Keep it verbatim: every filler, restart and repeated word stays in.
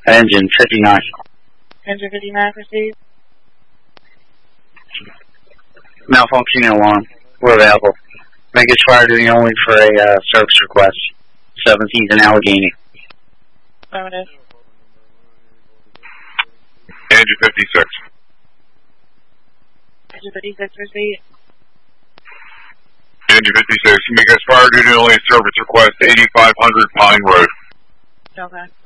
Engine fifty-nine. Engine fifty-nine, proceed. Malfunctioning alarm. We're available. Make it fire duty only for a uh, service request. seventeenth and Allegheny. Affirmative. Engine fifty-six. Engine fifty-six, proceed. Engine fifty-six, make us fire duty only service request eighty-five hundred Pine Road. Okay.